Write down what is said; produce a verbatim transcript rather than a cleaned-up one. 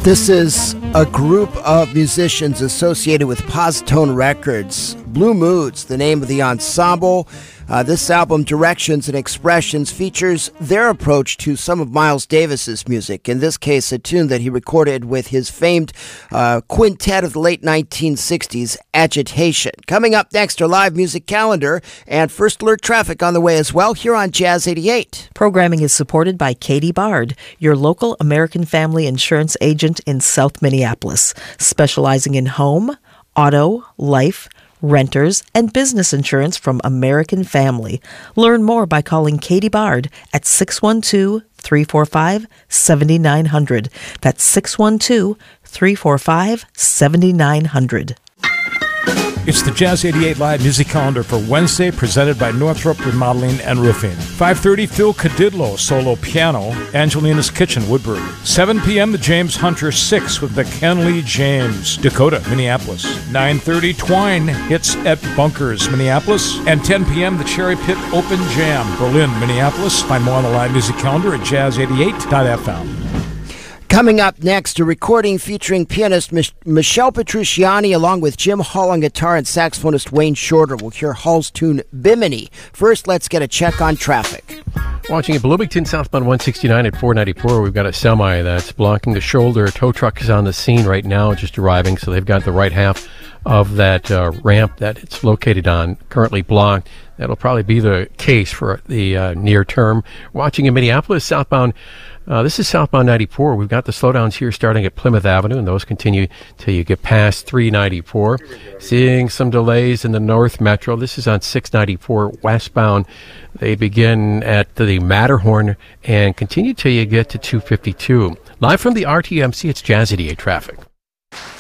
This is a group of musicians associated with Positone Records. Blue Moods, the name of the ensemble. Uh, this album, Directions and Expressions, features their approach to some of Miles Davis's music. In this case, a tune that he recorded with his famed uh, quintet of the late nineteen sixties, Agitation. Coming up next, our live music calendar and First Alert traffic on the way as well here on Jazz eighty-eight. Programming is supported by Katie Bard, your local American Family Insurance agent in South Minneapolis, specializing in home, auto, life, renters, and business insurance from American Family. Learn more by calling Katie Bard at six one two, three four five, seven nine zero zero. That's six one two, three four five, seven nine zero zero. It's the Jazz eighty-eight Live Music Calendar for Wednesday, presented by Northrop Remodeling and Roofing. five thirty, Phil Cadidlo, solo piano, Angelina's Kitchen, Woodbury. seven p.m., the James Hunter Six with the Kenley James, Dakota, Minneapolis. nine thirty, Twine hits at Bunkers, Minneapolis. And ten p.m., the Cherry Pit Open Jam, Berlin, Minneapolis. Find more on the Live Music Calendar at jazz eighty-eight dot f m. Coming up next, a recording featuring pianist Mich- Michelle Petrucciani along with Jim Hall on guitar and saxophonist Wayne Shorter. We'll hear Hall's tune Bimini. First, let's get a check on traffic. Watching at Bloomington, southbound one sixty-nine at four ninety-four, we've got a semi that's blocking the shoulder. A tow truck is on the scene right now, just arriving, so they've got the right half of that uh, ramp that it's located on currently blocked. That'll probably be the case for the uh, near term. Watching in Minneapolis, southbound, uh, this is southbound ninety-four. We've got the slowdowns here starting at Plymouth Avenue, and those continue till you get past three ninety-four. Seeing some delays in the North Metro. This is on six ninety-four westbound. They begin at the Matterhorn and continue till you get to two fifty-two. Live from the R T M C, it's Jazz eighty-eight traffic.